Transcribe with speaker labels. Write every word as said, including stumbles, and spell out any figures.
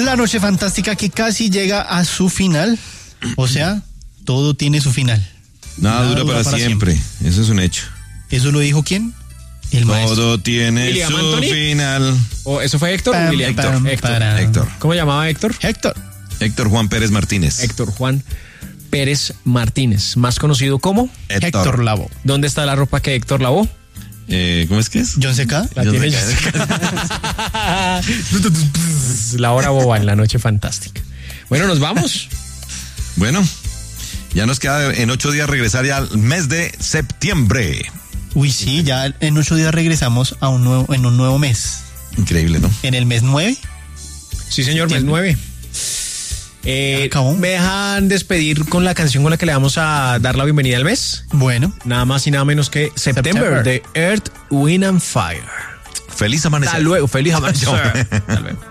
Speaker 1: la noche fantástica que casi llega a su final. O sea, todo tiene su final.
Speaker 2: Nada, Nada dura, dura para, para siempre. siempre. Eso es un hecho.
Speaker 1: ¿Eso lo dijo quién? El
Speaker 2: todo
Speaker 1: maestro.
Speaker 2: tiene
Speaker 3: William
Speaker 2: su
Speaker 3: Anthony.
Speaker 2: final.
Speaker 3: ¿O eso fue Héctor?
Speaker 1: Pam,
Speaker 3: William.
Speaker 1: pam,
Speaker 3: Héctor.
Speaker 1: pam,
Speaker 3: Héctor.
Speaker 2: Héctor.
Speaker 3: ¿Cómo llamaba Héctor?
Speaker 1: Héctor.
Speaker 2: Héctor Juan Pérez Martínez.
Speaker 3: Héctor Juan Pérez Martínez, más conocido como
Speaker 2: Héctor,
Speaker 1: Héctor Lavoe.
Speaker 3: ¿Dónde está la ropa que Héctor lavó?
Speaker 2: Eh, ¿Cómo es que es?
Speaker 1: John C K.
Speaker 3: La
Speaker 2: John
Speaker 3: tiene
Speaker 2: C K.
Speaker 3: La hora boba en la noche fantástica. Bueno, nos vamos.
Speaker 2: Bueno, ya nos queda en ocho días regresar ya al mes de septiembre.
Speaker 1: Uy, sí, ya en ocho días regresamos a un nuevo, en un nuevo mes.
Speaker 2: Increíble, ¿no?
Speaker 1: En el mes nueve.
Speaker 3: Sí, señor, mes nueve. Eh,
Speaker 1: Acabó.
Speaker 3: ¿Me dejan despedir con la canción con la que le vamos a dar la bienvenida al mes?
Speaker 1: Bueno.
Speaker 3: Nada más y nada menos que September,
Speaker 1: September.
Speaker 3: de Earth, Wind and Fire.
Speaker 2: Feliz amanecer.
Speaker 3: Hasta luego, feliz amanecer. Hasta luego.